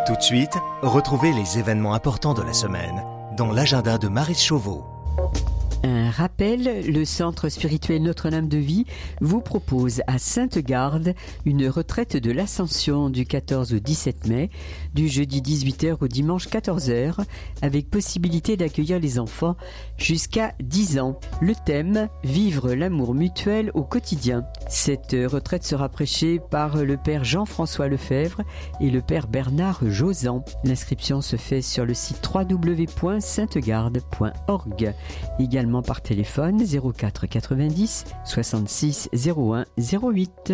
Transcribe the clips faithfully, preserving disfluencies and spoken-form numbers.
Tout de suite, retrouvez les événements importants de la semaine dans l'agenda de Maryse Chauveau. Un rappel, le Centre spirituel Notre-Dame de Vie vous propose à Sainte-Garde une retraite de l'Ascension du quatorze au dix-sept mai, du jeudi dix-huit heures au dimanche quatorze heures, avec possibilité d'accueillir les enfants jusqu'à dix ans. Le thème, vivre l'amour mutuel au quotidien. Cette retraite sera prêchée par le père Jean-François Lefebvre et le père Bernard Josan. L'inscription se fait sur le site w w w point saintegarde point org. Également par téléphone zéro quatre quatre-vingt-dix soixante-six zéro un zéro huit.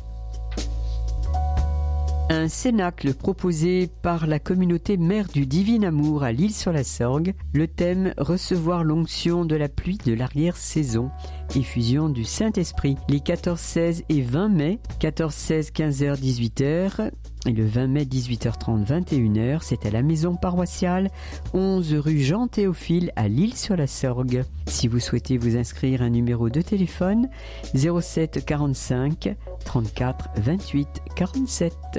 Un cénacle proposé par la communauté Mère du Divin Amour à l'Isle-sur-la-Sorgue. Le thème « Recevoir l'onction de la pluie de l'arrière-saison ». Effusion du Saint-Esprit. Les quatorze, seize et vingt mai, quatorze, seize, quinze heures, dix-huit heures et le vingt mai, dix-huit heures trente, vingt et une heures, c'est à la maison paroissiale, onze rue Jean-Théophile à l'Isle-sur-la-Sorgue. Si vous souhaitez vous inscrire, un numéro de téléphone zéro sept quarante-cinq trente-quatre vingt-huit quarante-sept.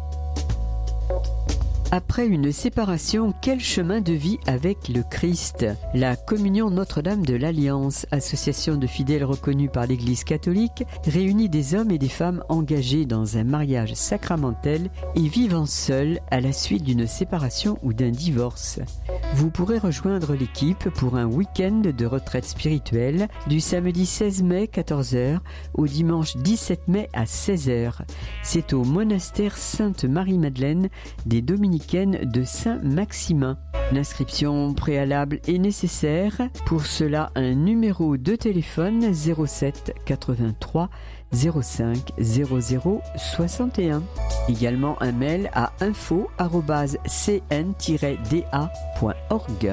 Après une séparation, quel chemin de vie avec le Christ? La Communion Notre-Dame de l'Alliance, association de fidèles reconnue par l'Église catholique, réunit des hommes et des femmes engagés dans un mariage sacramentel et vivant seuls à la suite d'une séparation ou d'un divorce. Vous pourrez rejoindre l'équipe pour un week-end de retraite spirituelle du samedi seize mai quatorze heures au dimanche dix-sept mai à seize heures. C'est au monastère Sainte-Marie-Madeleine des Dominicains de Saint-Maximin. L'inscription préalable est nécessaire. Pour cela, un numéro de téléphone zéro sept quatre-vingt-trois zéro cinq zéro zéro soixante et un. Également un mail à info arobase c n tiret d a point org.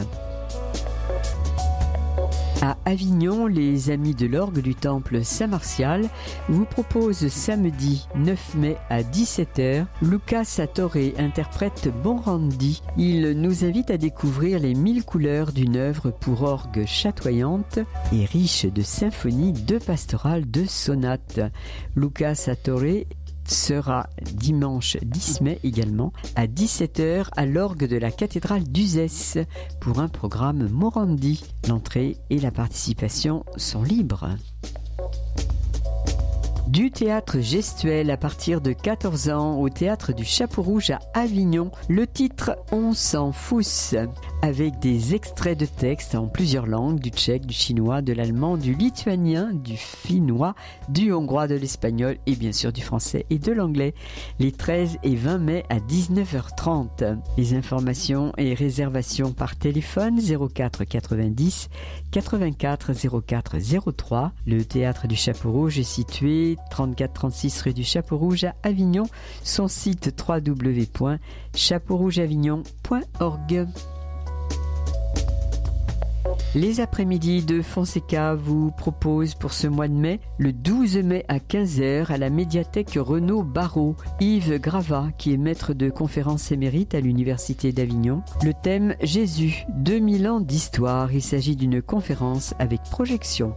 À Avignon, les Amis de l'Orgue du Temple Saint-Martial vous proposent samedi neuf mai à dix-sept heures. Lucas Satoré interprète Bonrandi. Il nous invite à découvrir les mille couleurs d'une œuvre pour orgue chatoyante et riche de symphonies, de pastorales, de sonates. Lucas Satoré sera dimanche dix mai également à dix-sept heures à l'orgue de la cathédrale d'Uzès pour un programme Morandi. L'entrée et la participation sont libres. Du théâtre gestuel à partir de quatorze ans au théâtre du Chapeau Rouge à Avignon. Le titre « On s'en fousse » avec des extraits de textes en plusieurs langues, du tchèque, du chinois, de l'allemand, du lituanien, du finnois, du hongrois, de l'espagnol et bien sûr du français et de l'anglais. Les treize et vingt mai à dix-neuf heures trente. Les informations et réservations par téléphone zéro quatre quatre-vingt-dix quatre-vingt-quatre zéro quatre zéro trois. Le théâtre du Chapeau Rouge est situé trente-quatre trente-six rue du Chapeau Rouge à Avignon. Son site w w w point chapeau rouge avignon point org. Les après-midi de Fonseca vous proposent pour ce mois de mai, le douze mai à quinze heures à la médiathèque Renaud Barrault, Yves Gravat, qui est maître de conférences émérite à l'Université d'Avignon. Le thème Jésus, deux mille ans d'histoire. Il s'agit d'une conférence avec projection.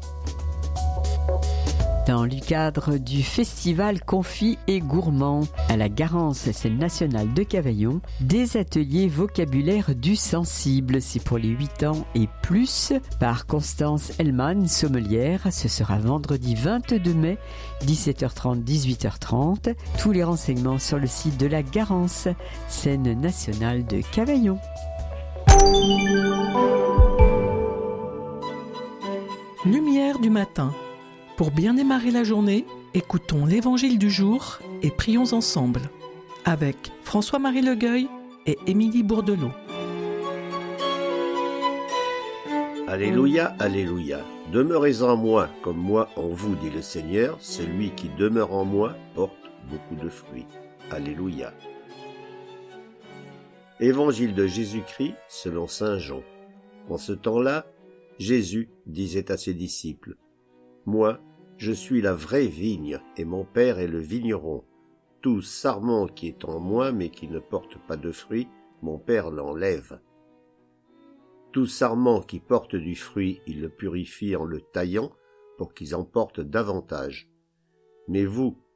Dans le cadre du festival Confit et Gourmand à la Garance, scène nationale de Cavaillon, des ateliers vocabulaire du sensible, c'est pour les huit ans et plus, par Constance Hellman, sommelière. Ce sera vendredi vingt-deux mai, dix-sept heures trente, dix-huit heures trente. Tous les renseignements sur le site de la Garance, scène nationale de Cavaillon. Lumière du matin. Pour bien démarrer la journée, écoutons l'Évangile du jour et prions ensemble avec François-Marie Legueuil et Émilie Bourdelot. Alléluia, alléluia. Demeurez en moi, comme moi en vous, dit le Seigneur. Celui qui demeure en moi porte beaucoup de fruits. Alléluia. Évangile de Jésus-Christ selon saint Jean. En ce temps-là, Jésus disait à ses disciples: Moi, je suis la vraie vigne, et mon Père est le vigneron. Tout sarment qui est en moi, mais qui ne porte pas de fruit, mon Père l'enlève. Tout sarment qui porte du fruit, il le purifie en le taillant, pour qu'ils en portent davantage. Mais vous,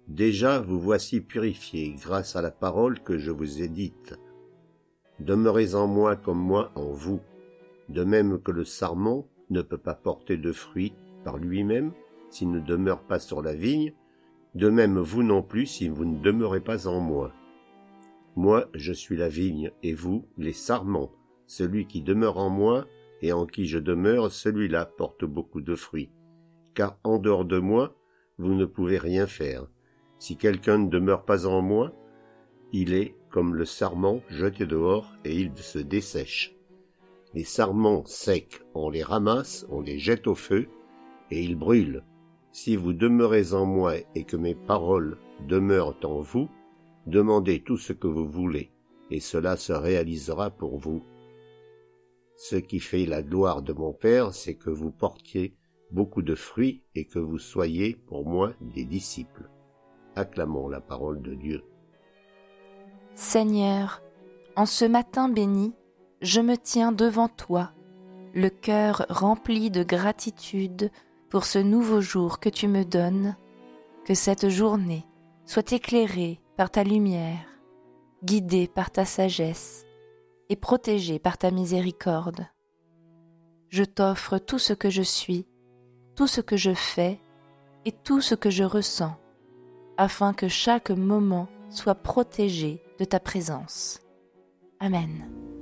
Déjà vous voici purifiés grâce à la parole que je vous ai dite. Demeurez en moi comme moi en vous, de même que le sarment ne peut pas porter de fruits par lui-même s'il ne demeure pas sur la vigne, de même vous non plus si vous ne demeurez pas en moi. Moi, je suis la vigne, et vous, les sarments. Celui qui demeure en moi, et en qui je demeure, celui-là porte beaucoup de fruits. Car en dehors de moi, vous ne pouvez rien faire. Si quelqu'un ne demeure pas en moi, il est comme le sarment jeté dehors, et il se dessèche. Les sarments secs, on les ramasse, on les jette au feu, et ils brûlent. Si vous demeurez en moi et que mes paroles demeurent en vous, demandez tout ce que vous voulez, et cela se réalisera pour vous. Ce qui fait la gloire de mon Père, c'est que vous portiez beaucoup de fruits et que vous soyez pour moi des disciples. Acclamons la parole de Dieu. Seigneur, en ce matin béni, je me tiens devant toi, le cœur rempli de gratitude pour ce nouveau jour que tu me donnes, que cette journée soit éclairée par ta lumière, guidée par ta sagesse et protégée par ta miséricorde. Je t'offre tout ce que je suis, tout ce que je fais et tout ce que je ressens, afin que chaque moment soit protégé de ta présence. Amen.